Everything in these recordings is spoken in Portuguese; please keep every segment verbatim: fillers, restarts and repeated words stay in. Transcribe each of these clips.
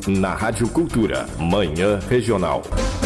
Na Rádio Cultura, Manhã Regional.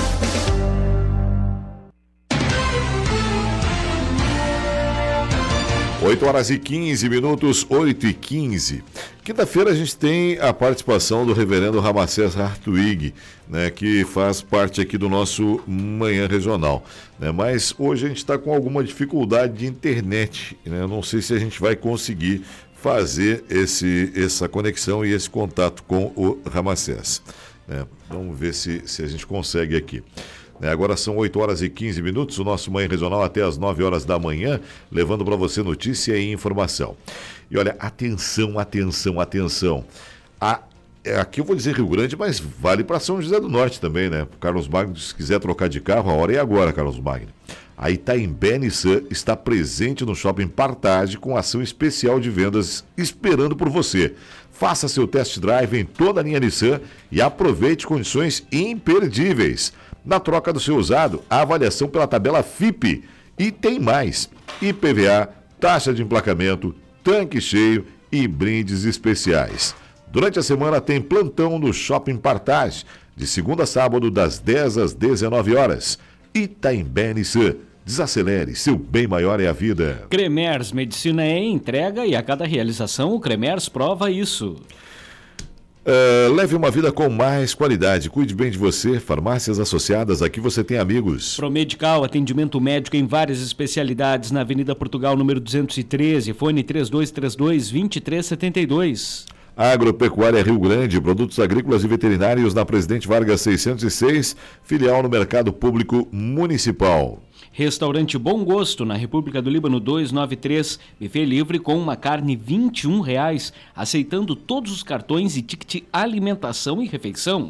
oito horas e quinze minutos, oito e quinze. Quinta-feira a gente tem a participação do reverendo Ramacés Hartwig, né, que faz parte aqui do nosso Manhã Regional. Né, mas hoje a gente está com alguma dificuldade de internet. Né, eu não sei se a gente vai conseguir fazer esse, essa conexão e esse contato com o Ramacés. Né, vamos ver se, se a gente consegue aqui. Agora são oito horas e quinze minutos, o nosso Manhã Regional até as nove horas da manhã, levando para você notícia e informação. E olha, atenção, atenção, atenção. A, aqui eu vou dizer Rio Grande, mas vale para São José do Norte também, né? Carlos Magno, se quiser trocar de carro, a hora é agora, Carlos Magno. A Itaimbé Nissan está presente no Shopping Partage com ação especial de vendas esperando por você. Faça seu test drive em toda a linha Nissan e aproveite condições imperdíveis. Na troca do seu usado, a avaliação pela tabela F I P. E tem mais: I P V A, taxa de emplacamento, tanque cheio e brindes especiais. Durante a semana tem plantão no Shopping Partage, de segunda a sábado, das dez às dezenove horas. Itaimbé Nissan. Desacelere, seu bem maior é a vida. Cremers, medicina é entrega e a cada realização o Cremers prova isso. Uh, leve uma vida com mais qualidade. Cuide bem de você. Farmácias Associadas, aqui você tem amigos. Promedical, atendimento médico em várias especialidades na Avenida Portugal, número duzentos e treze, fone três dois três dois, dois três sete dois. Agropecuária Rio Grande, produtos agrícolas e veterinários na Presidente Vargas seiscentos e seis, filial no Mercado Público Municipal. Restaurante Bom Gosto, na República do Líbano duzentos e noventa e três, buffet livre com uma carne vinte e um reais, aceitando todos os cartões e ticket alimentação e refeição.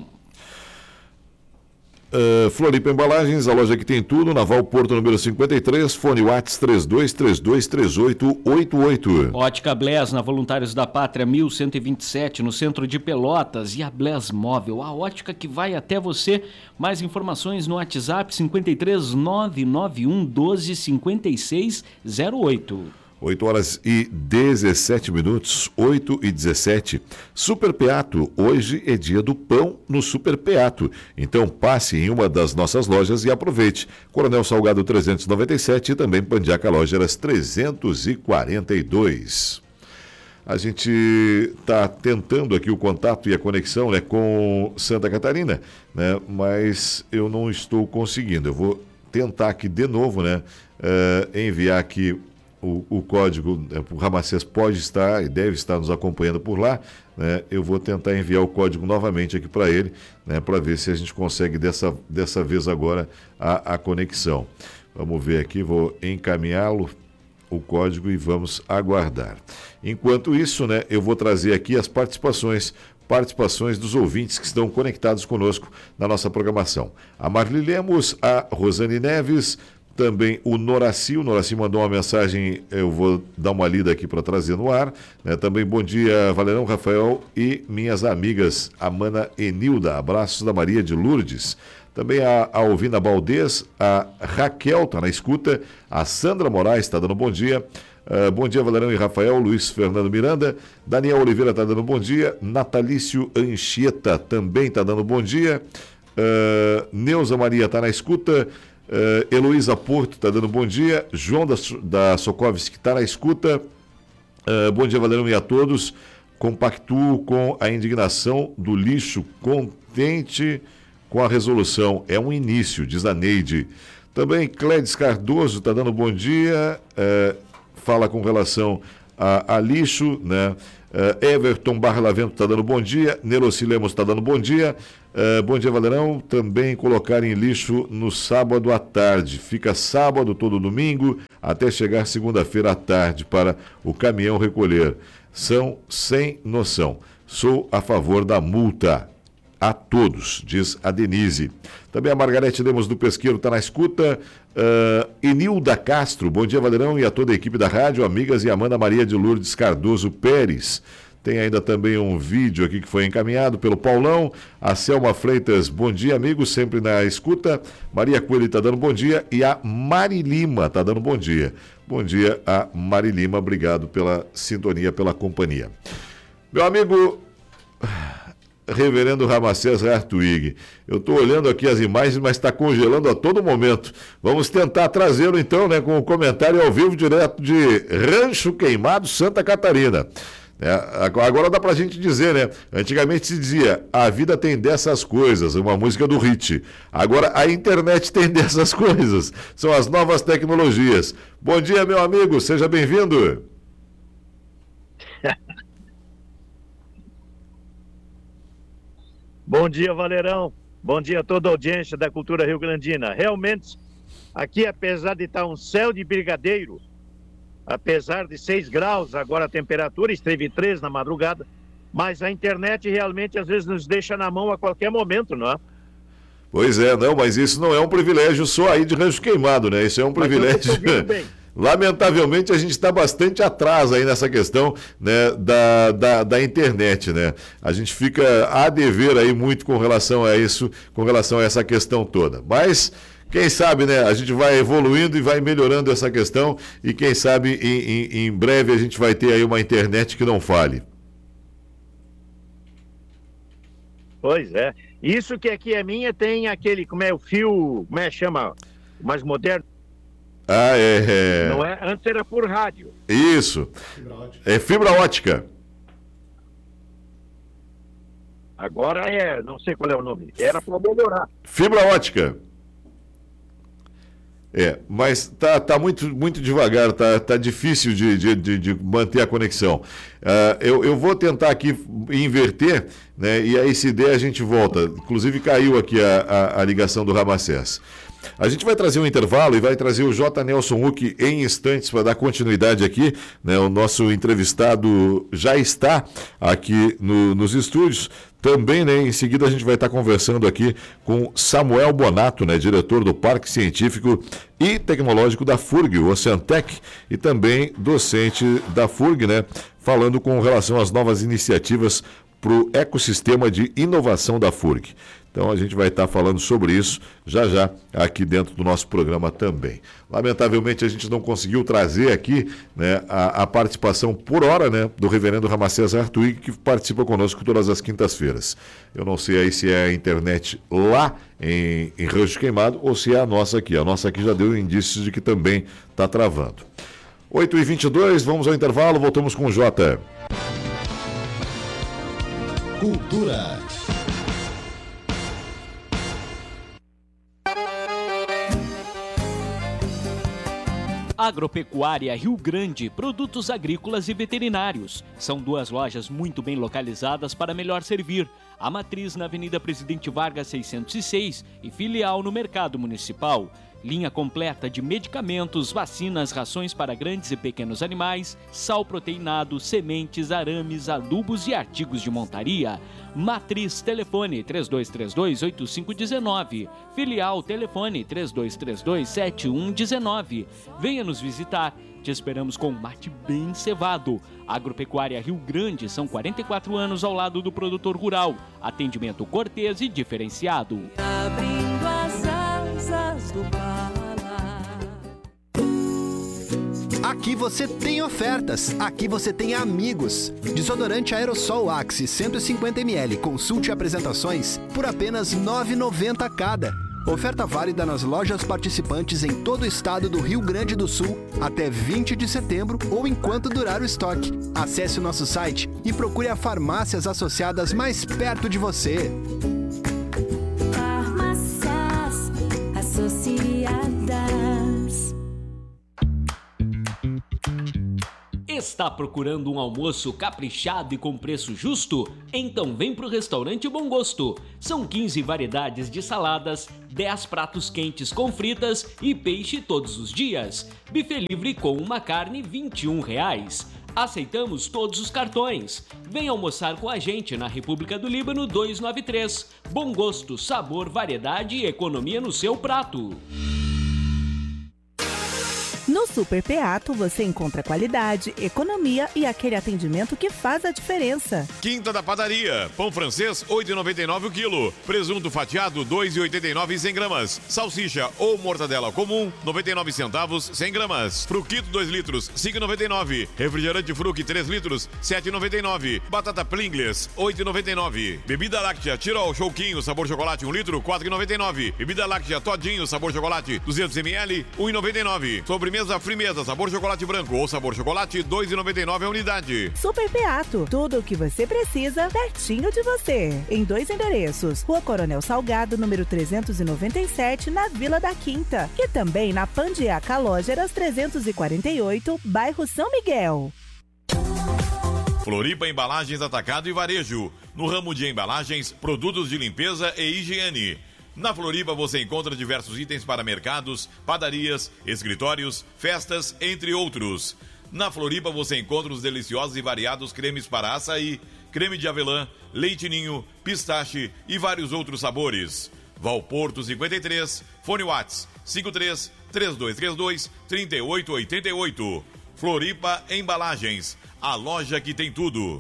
Uh, Floripa Embalagens, a loja que tem tudo, Naval Porto número cinquenta e três, fone WhatsApp três dois três dois, três oito oito oito. Ótica Blés, na Voluntários da Pátria mil cento e vinte e sete, no centro de Pelotas. E a Blés Móvel, a ótica que vai até você. Mais informações no WhatsApp cinco três nove nove um doze cinquenta e seis zero oito. oito horas e dezessete minutos, oito e dezessete. Super Peato, hoje é dia do pão no Super Peato. Então passe em uma das nossas lojas e aproveite. Coronel Salgado trezentos e noventa e sete e também Pandiaca Lógeras trezentos e quarenta e dois. A gente está tentando aqui o contato e a conexão, né, com Santa Catarina, né, mas eu não estou conseguindo. Eu vou tentar aqui de novo, né, uh, enviar aqui O, o código, o Ramacés pode estar e deve estar nos acompanhando por lá, né? Eu vou tentar enviar o código novamente aqui para ele, né? Para ver se a gente consegue dessa, dessa vez agora a, a conexão. Vamos ver aqui, vou encaminhá-lo, o código, e vamos aguardar. Enquanto isso, né, eu vou trazer aqui as participações participações dos ouvintes que estão conectados conosco na nossa programação. A Marli Lemos, a Rosane Neves, também o Noraci, o Noraci mandou uma mensagem, eu vou dar uma lida aqui para trazer no ar. Né? Também bom dia, Valerão, Rafael e minhas amigas, Amana e Nilda. Abraços da Maria de Lourdes. Também a, a Alvina Baldez, a Raquel está na escuta, a Sandra Moraes está dando bom dia. Uh, bom dia, Valerão e Rafael, Luiz Fernando Miranda, Daniel Oliveira está dando bom dia, Natalício Anchieta também está dando bom dia, uh, Neuza Maria está na escuta, Uh, Heloísa Porto está dando bom dia, João da, da Sokovski está na escuta. Uh, bom dia, Valerão, e a todos. Compactuo com a indignação do lixo, contente com a resolução. É um início, diz a Neide. Também Clédes Cardoso está dando bom dia, uh, fala com relação a, a lixo, né? Uh, Everton Barra Lavento está dando bom dia, Neroci Lemos está dando bom dia. Uh, bom dia, Valerão. Também colocar em lixo no sábado à tarde. Fica sábado, todo domingo, até chegar segunda-feira à tarde para o caminhão recolher. São sem noção. Sou a favor da multa. A todos, diz a Denise. Também a Margarete Lemos do Pesqueiro está na escuta. Uh, Enilda Castro, bom dia, Valerão, e a toda a equipe da rádio, amigas, e Amanda Maria de Lourdes Cardoso Pérez. Tem ainda também um vídeo aqui que foi encaminhado pelo Paulão. A Selma Freitas, bom dia, amigos, sempre na escuta. Maria Coelho está dando bom dia. E a Mari Lima está dando bom dia. Bom dia a Mari Lima, obrigado pela sintonia, pela companhia. Meu amigo, Reverendo Ramacés Hartwig. Eu estou olhando aqui as imagens, mas está congelando a todo momento. Vamos tentar trazê-lo então, né, com um comentário ao vivo direto de Rancho Queimado, Santa Catarina. É, agora dá pra gente dizer, né? Antigamente se dizia, a vida tem dessas coisas, uma música do Hit. Agora a internet tem dessas coisas, são as novas tecnologias. Bom dia, meu amigo, seja bem-vindo. Bom dia, Valerão. Bom dia a toda a audiência da Cultura Rio-Grandina. Realmente, aqui, apesar de estar um céu de brigadeiro, apesar de seis graus, agora a temperatura esteve três na madrugada, mas a internet realmente às vezes nos deixa na mão a qualquer momento, não é? Pois é, não, mas isso não é um privilégio só aí de Rancho Queimado, né? Isso é um privilégio... Lamentavelmente a gente está bastante atrás aí nessa questão, né, da, da, da internet, né? A gente fica a dever aí muito com relação a isso, com relação a essa questão toda. Mas... quem sabe, né, a gente vai evoluindo e vai melhorando essa questão e quem sabe em, em, em breve a gente vai ter aí uma internet que não falhe. Pois é. Isso que aqui é minha tem aquele, como é o fio, como é que chama, mais moderno? Ah, é, é... Não é? Antes era por rádio. Isso. Fibra ótica. É fibra ótica. Agora é, não sei qual é o nome. Era para melhorar. Fibra ótica. É, mas tá, tá muito, muito devagar, tá, tá difícil de, de, de, de manter a conexão. Uh, eu, eu vou tentar aqui inverter, né, e aí se der a gente volta. Inclusive caiu aqui a, a, a ligação do Ramacés. A gente vai trazer um intervalo e vai trazer o J. Nelson Huck em instantes para dar continuidade aqui, né? O nosso entrevistado já está aqui no, nos estúdios. Também, né, em seguida a gente vai estar conversando aqui com Samuel Bonato, né, diretor do Parque Científico e Tecnológico da F U R G, o Oceantec, e também docente da F U R G, né, falando com relação às novas iniciativas para o ecossistema de inovação da F U R G. Então a gente vai estar falando sobre isso já já aqui dentro do nosso programa também. Lamentavelmente a gente não conseguiu trazer aqui, né, a, a participação por hora, né, do reverendo Ramacés Hartwig, que participa conosco todas as quintas-feiras. Eu não sei aí se é a internet lá em, em Rancho Queimado ou se é a nossa aqui. A nossa aqui já deu indícios de que também está travando. oito e vinte e dois, vamos ao intervalo, voltamos com o Jota. Cultura. Agropecuária Rio Grande, produtos agrícolas e veterinários. São duas lojas muito bem localizadas para melhor servir. A matriz na Avenida Presidente Vargas seiscentos e seis e filial no Mercado Municipal. Linha completa de medicamentos, vacinas, rações para grandes e pequenos animais, sal proteinado, sementes, arames, adubos e artigos de montaria. Matriz, telefone três dois três dois, oito cinco um nove. Filial, telefone três dois três dois, sete um um nove. Venha nos visitar. Te esperamos com um mate bem cevado. Agropecuária Rio Grande, são quarenta e quatro anos ao lado do produtor rural. Atendimento cortês e diferenciado. Abrindo as asas do Aqui você tem ofertas, aqui você tem amigos. Desodorante Aerosol Axe cento e cinquenta mililitros, consulte apresentações por apenas nove reais e noventa centavos cada. Oferta válida nas lojas participantes em todo o estado do Rio Grande do Sul até vinte de setembro ou enquanto durar o estoque. Acesse o nosso site e procure as farmácias associadas mais perto de você. Farmácias Associadas. Está procurando um almoço caprichado e com preço justo? Então vem pro restaurante Bom Gosto. São quinze variedades de saladas, dez pratos quentes com fritas e peixe todos os dias. Buffet livre com uma carne vinte e um reais. Aceitamos todos os cartões. Vem almoçar com a gente na República do Líbano duzentos e noventa e três. Bom Gosto, sabor, variedade e economia no seu prato. No Super Peato você encontra qualidade, economia e aquele atendimento que faz a diferença. Quinta da Padaria. Pão francês, oito reais e noventa e nove centavos o quilo. Presunto fatiado, dois reais e oitenta e nove centavos cem gramas. Salsicha ou mortadela comum, noventa e nove centavos cem gramas. Fruquito dois litros, cinco reais e noventa e nove centavos. Refrigerante Fruc três litros, sete reais e noventa e nove centavos. Batata Pringles, oito reais e noventa e nove centavos. Bebida láctea Tirol Chouquinho, sabor chocolate um litro, quatro reais e noventa e nove centavos. Bebida láctea Todinho, sabor chocolate duzentos mililitros, um real e noventa e nove centavos. Sobremesa Frimeza, sabor chocolate branco ou sabor chocolate, dois reais e noventa e nove centavos a unidade. Super Peato, tudo o que você precisa pertinho de você. Em dois endereços, Rua Coronel Salgado, número trezentos e noventa e sete, na Vila da Quinta. E também na Pandiaca Lógeras trezentos e quarenta e oito, bairro São Miguel. Floripa Embalagens Atacado e Varejo. No ramo de embalagens, produtos de limpeza e higiene. Na Floripa você encontra diversos itens para mercados, padarias, escritórios, festas, entre outros. Na Floripa você encontra os deliciosos e variados cremes para açaí, creme de avelã, leite ninho, pistache e vários outros sabores. Valporto cinquenta e três, fone Whats cinco três, três dois três dois, três oito oito oito. Floripa Embalagens, a loja que tem tudo.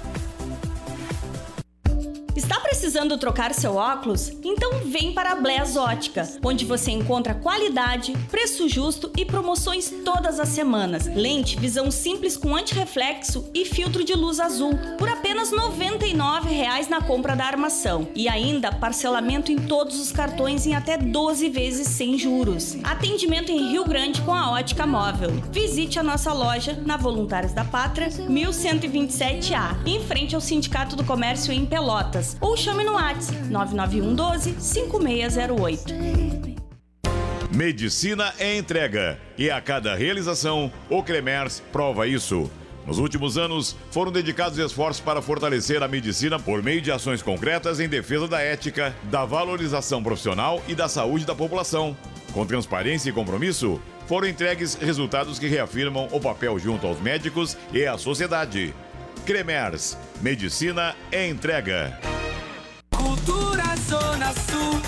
Está precisando trocar seu óculos? Então vem para a Blés Ótica, onde você encontra qualidade, preço justo e promoções todas as semanas. Lente visão simples com antirreflexo e filtro de luz azul por apenas noventa e nove reais na compra da armação. E ainda parcelamento em todos os cartões em até doze vezes sem juros. Atendimento em Rio Grande com a Ótica Móvel. Visite a nossa loja na Voluntários da Pátria, mil cento e vinte e sete A, em frente ao Sindicato do Comércio em Pelotas. Ou chame no WhatsApp nove nove um um doze, cinco seis zero oito. Medicina é entrega e a cada realização o Cremers prova isso. Nos últimos anos, foram dedicados esforços para fortalecer a medicina por meio de ações concretas em defesa da ética, da valorização profissional e da saúde da população. Com transparência e compromisso, foram entregues resultados que reafirmam o papel junto aos médicos e à sociedade. Cremers, medicina é entrega. Cultura Zona Sul.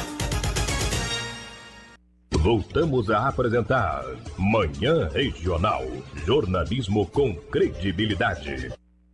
Voltamos a apresentar Manhã Regional. Jornalismo com credibilidade.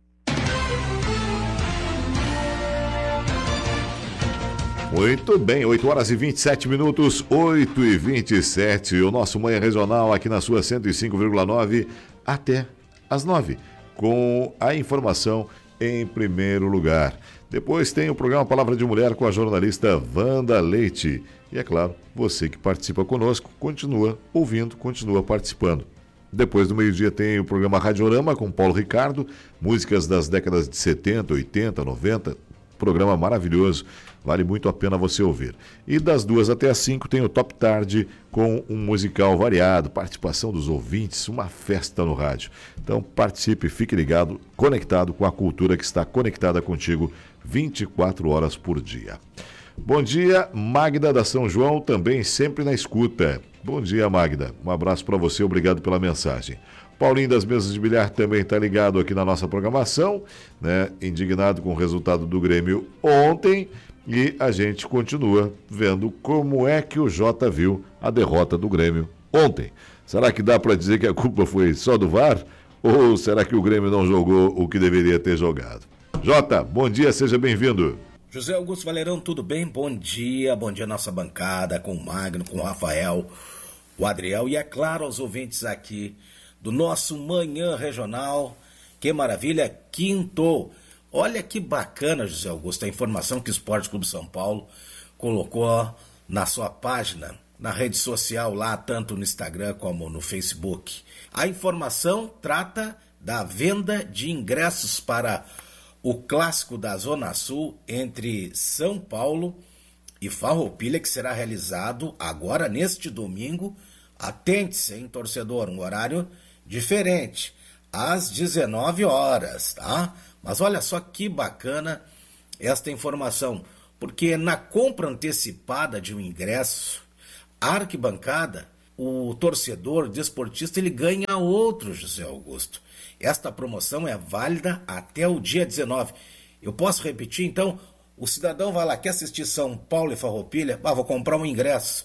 Muito bem, oito horas e vinte e sete minutos, oito e vinte e sete. O nosso Manhã Regional aqui na sua cento e cinco vírgula nove até às nove, com a informação em primeiro lugar. Depois tem o programa Palavra de Mulher com a jornalista Wanda Leite. E é claro, você que participa conosco, continua ouvindo, continua participando. Depois do meio-dia tem o programa Radiorama com Paulo Ricardo, músicas das décadas de setenta, oitenta, noventa, programa maravilhoso, vale muito a pena você ouvir. E das duas até as cinco tem o Top Tarde com um musical variado, participação dos ouvintes, uma festa no rádio. Então participe, fique ligado, conectado com a cultura que está conectada contigo vinte e quatro horas por dia. Bom dia, Magda da São João, também sempre na escuta. Bom dia, Magda. Um abraço para você, obrigado pela mensagem. Paulinho das Mesas de Bilhar também está ligado aqui na nossa programação, né? Indignado com o resultado do Grêmio ontem, e a gente continua vendo como é que o Jota viu a derrota do Grêmio ontem. Será que dá para dizer que a culpa foi só do V A R? Ou será que o Grêmio não jogou o que deveria ter jogado? Jota, bom dia, seja bem-vindo. José Augusto Valerão, tudo bem? Bom dia, bom dia nossa bancada, com o Magno, com o Rafael, o Adriel e, é claro, aos ouvintes aqui do nosso Manhã Regional. Que maravilha, quinto. Olha que bacana, José Augusto, a informação que o Esporte Clube São Paulo colocou na sua página, na rede social lá, tanto no Instagram como no Facebook. A informação trata da venda de ingressos para o clássico da Zona Sul entre São Paulo e Farroupilha, que será realizado agora neste domingo. Atente-se, hein, torcedor, um horário diferente, às dezenove horas, tá? Mas olha só que bacana esta informação, porque na compra antecipada de um ingresso, a arquibancada, o torcedor desportista, ele ganha outro, José Augusto. Esta promoção é válida até o dia dezenove. Eu posso repetir, então? O cidadão vai lá, quer assistir São Paulo e Farroupilha? Ah, vou comprar um ingresso.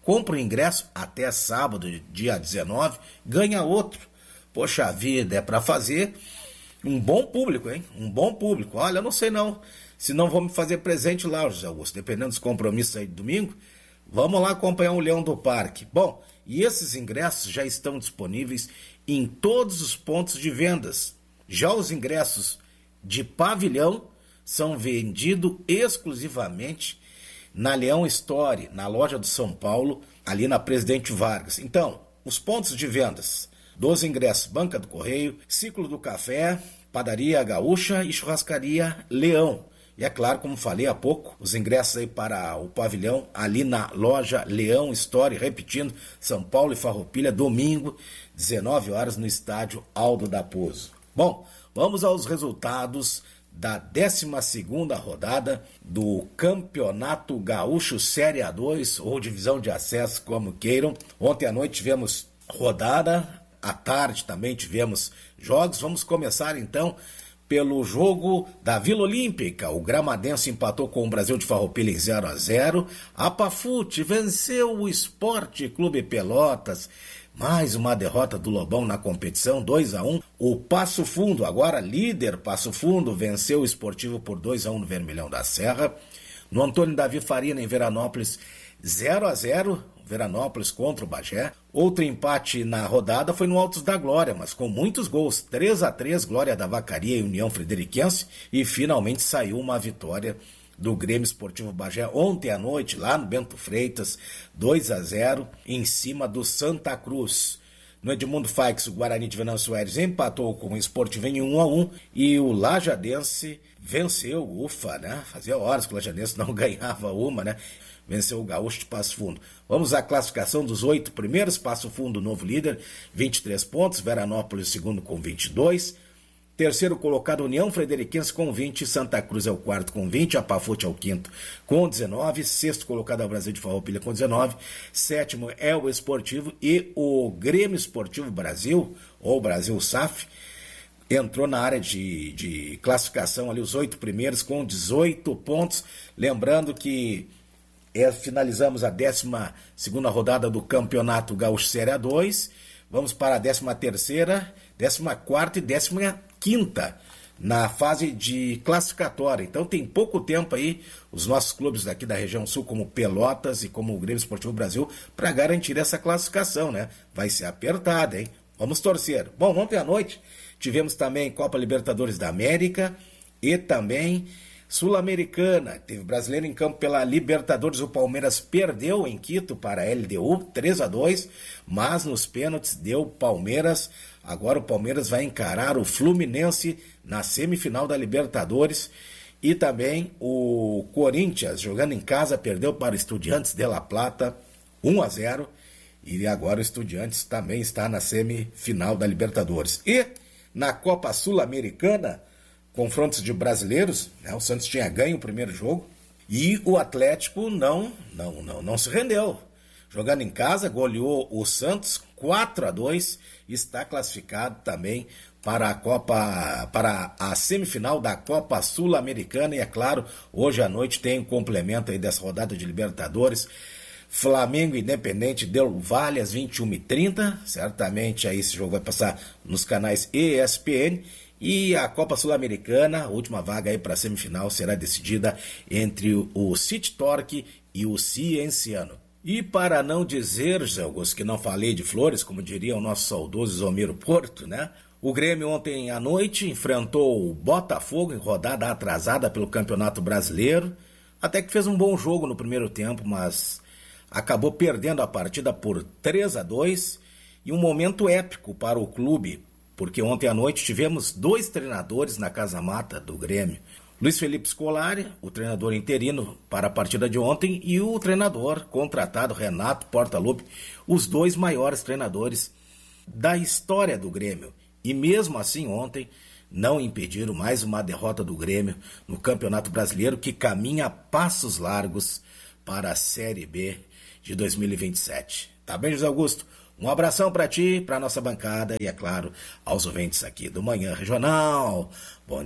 compra o ingresso até sábado, dia dezenove, ganha outro. Poxa vida, é para fazer um bom público, hein? Um bom público. Olha, eu não sei não, se não vou me fazer presente lá, José Augusto, dependendo dos compromissos aí de domingo, vamos lá acompanhar o Leão do Parque. Bom, e esses ingressos já estão disponíveis em todos os pontos de vendas. Já os ingressos de pavilhão são vendidos exclusivamente na Leão Store, na loja do São Paulo, ali na Presidente Vargas. Então, os pontos de vendas dos ingressos: Banca do Correio, Ciclo do Café, Padaria Gaúcha e Churrascaria Leão. E é claro, como falei há pouco, os ingressos aí para o pavilhão ali na loja Leão Store, repetindo, São Paulo e Farroupilha, domingo, dezenove horas, no estádio Aldo da Pozo. Bom, vamos aos resultados da décima segunda rodada do Campeonato Gaúcho Série A dois, ou Divisão de Acesso, como queiram. Ontem à noite tivemos rodada, à tarde também tivemos jogos. Vamos começar então pelo jogo da Vila Olímpica. O Gramadense empatou com o Brasil de Farroupilha em zero a zero. A Pafute venceu o Esporte Clube Pelotas. Mais uma derrota do Lobão na competição, dois a um. O Passo Fundo, agora líder Passo Fundo, venceu o Esportivo por dois a um no Vermelhão da Serra. No Antônio Davi Farina, em Veranópolis, zero a zero. Veranópolis contra o Bagé. Outro empate na rodada foi no Altos da Glória, mas com muitos gols. três a três, Glória da Vacaria e União Frederiquense. E finalmente saiu uma vitória do Grêmio Esportivo Bagé ontem à noite, lá no Bento Freitas, dois a zero, em cima do Santa Cruz. No Edmundo Faix, o Guarani de Venâncio Aires empatou com o Esportivo em um a um e o Lajadense venceu, ufa, né? Fazia horas que o Lajadense não ganhava uma, né? Venceu o Gaúcho de Passo Fundo. Vamos à classificação dos oito primeiros. Passo Fundo, novo líder, vinte e três pontos. Veranópolis, segundo, com vinte e dois. Terceiro colocado, União Frederiquense com vinte, Santa Cruz é o quarto com vinte, a Pafute é o quinto com dezenove, sexto colocado é o Brasil de Farroupilha com dezenove, sétimo é o Esportivo e o Grêmio Esportivo Brasil, ou Brasil S A F, entrou na área de, de classificação ali, os oito primeiros com dezoito pontos, lembrando que é, finalizamos a décima segunda rodada do Campeonato Gaúcho Série A dois, vamos para a décima terceira, décima quarta e décima quinta na fase de classificatória. Então tem pouco tempo aí os nossos clubes daqui da região sul, como Pelotas e como o Grêmio Esportivo Brasil, para garantir essa classificação, né? Vai ser apertada, hein? Vamos torcer. Bom, ontem à noite tivemos também Copa Libertadores da América e também Sul-Americana. Teve brasileiro em campo pela Libertadores. O Palmeiras perdeu em Quito para a L D U, três a dois, mas nos pênaltis deu Palmeiras. Agora o Palmeiras vai encarar o Fluminense na semifinal da Libertadores. E também o Corinthians, jogando em casa, perdeu para o Estudiantes de La Plata, um a zero. E agora o Estudiantes também está na semifinal da Libertadores. E na Copa Sul-Americana, confrontos de brasileiros, né? O Santos tinha ganho o primeiro jogo e o Atlético não, não, não, não se rendeu. Jogando em casa, goleou o Santos quatro a dois, está classificado também para a Copa, para a semifinal da Copa Sul-Americana. E é claro, hoje à noite tem um complemento aí dessa rodada de Libertadores. Flamengo e Independente Del Valle às vinte e uma e trinta. Certamente aí esse jogo vai passar nos canais E S P N. E a Copa Sul-Americana, a última vaga aí para a semifinal, será decidida entre o City Torque e o Cienciano. E para não dizer, José Augusto, que não falei de flores, como diria o nosso saudoso Zomiro Porto, né? O Grêmio ontem à noite enfrentou o Botafogo em rodada atrasada pelo Campeonato Brasileiro. Até que fez um bom jogo no primeiro tempo, mas acabou perdendo a partida por três a dois. E um momento épico para o clube, porque ontem à noite tivemos dois treinadores na Casa Mata do Grêmio. Luiz Felipe Scolari, o treinador interino para a partida de ontem, e o treinador contratado Renato Portaluppi, os dois maiores treinadores da história do Grêmio. E mesmo assim ontem não impediram mais uma derrota do Grêmio no Campeonato Brasileiro, que caminha a passos largos para a Série B de dois mil e vinte e sete. Tá bem, José Augusto? Um abração para ti, para nossa bancada e, é claro, aos ouvintes aqui do Manhã Regional. Bom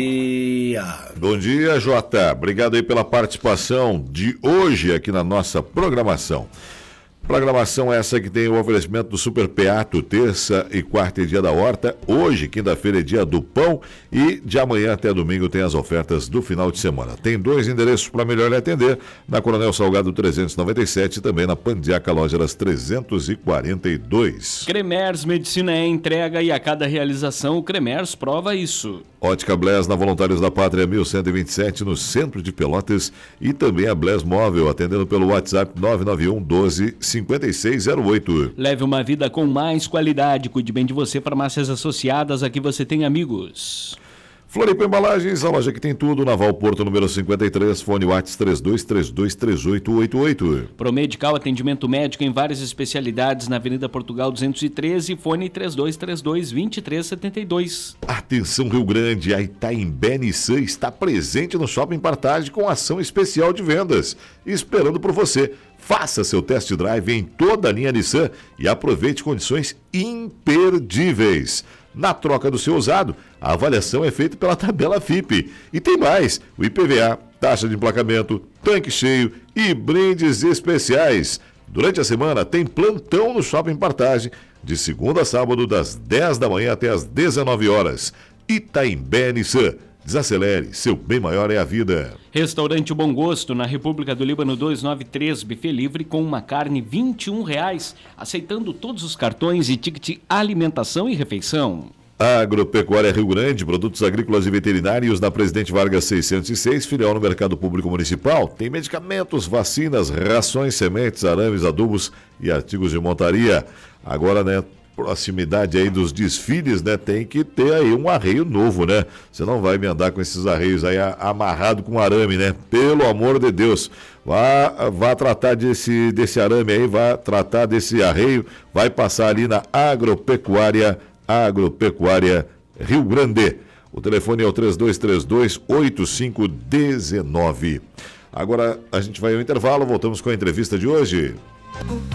dia. Bom dia, Jota. Obrigado aí pela participação de hoje aqui na nossa programação. Programação essa que tem o oferecimento do Super Peato, terça e quarta é dia da horta, hoje, quinta-feira, é dia do pão e de amanhã até domingo tem as ofertas do final de semana. Tem dois endereços para melhor lhe atender, na Coronel Salgado trezentos e noventa e sete e também na Pandiaca Lógeras trezentos e quarenta e dois. Cremers Medicina é entrega e a cada realização o Cremers prova isso. Ótica Blés na Voluntários da Pátria mil cento e vinte e sete no centro de Pelotas e também a Blés Móvel, atendendo pelo WhatsApp nove nove um doze cinquenta e seis zero oito. Leve uma vida com mais qualidade, cuide bem de você, farmácias associadas, aqui você tem amigos. Floripa Embalagens, a loja que tem tudo, Naval Porto número cinquenta e três, fone WhatsApp três dois três dois três oito oito oito. Promedical, atendimento médico em várias especialidades na Avenida Portugal duzentos e treze, fone três dois três dois dois três sete dois. Atenção Rio Grande, a Itaimbé Nissan está presente no Shopping Partage com ação especial de vendas, esperando por você. Faça seu test drive em toda a linha Nissan e aproveite condições imperdíveis. Na troca do seu usado, a avaliação é feita pela tabela F I P. E tem mais, o I P V A, taxa de emplacamento, tanque cheio e brindes especiais. Durante a semana tem plantão no Shopping Partage, de segunda a sábado, das dez da manhã até as dezenove horas. Itaimbé Nissan. Desacelere, seu bem maior é a vida. Restaurante Bom Gosto, na República do Líbano duzentos e noventa e três, buffet livre com uma carne vinte e um reais, aceitando todos os cartões e ticket alimentação e refeição. Agropecuária Rio Grande, produtos agrícolas e veterinários na Presidente Vargas seiscentos e seis, filial no Mercado Público Municipal. Tem medicamentos, vacinas, rações, sementes, arames, adubos e artigos de montaria. Agora, né, proximidade aí dos desfiles, né, tem que ter aí um arreio novo, né? Você não vai me andar com esses arreios aí amarrado com arame, né? Pelo amor de Deus, vá, vá tratar desse, desse arame aí, vá tratar desse arreio, vai passar ali na Agropecuária, Agropecuária Rio Grande. O telefone é o três dois três dois oito cinco um nove. Agora a gente vai ao intervalo, voltamos com a entrevista de hoje.